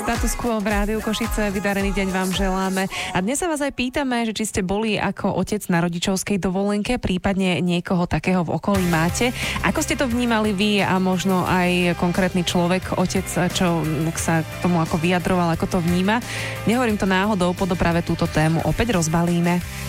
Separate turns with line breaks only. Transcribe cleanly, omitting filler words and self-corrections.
Status Quo v Rádiu Košice. Vydarený deň vám želáme. A dnes sa vás aj pýtame, že či ste boli ako otec na rodičovskej dovolenke, prípadne niekoho takého v okolí máte. Ako ste to vnímali vy a možno aj konkrétny človek, otec, čo sa k tomu ako vyjadroval, ako to vníma. Nehovorím to náhodou, práve túto tému opäť rozbalíme.